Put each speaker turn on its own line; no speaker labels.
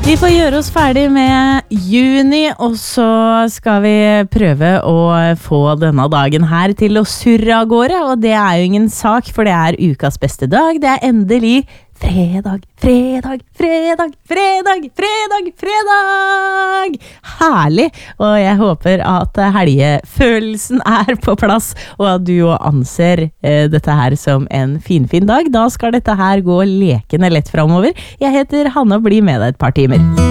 Vi får gjøre oss ferdig med juni, og så skal vi prøve å få denne dagen her til å surre av gårde, og det jo ingen sak, for det ukas beste dag. Det endelig fredag, fredag, fredag, fredag, fredag, fredag! Herlig! Og jeg håper at helgefølelsen på plass, og at du også anser dette her som en fin dag. Da skal dette her gå lekende lett fremover. Jeg heter Hanna, bli med deg et par timer.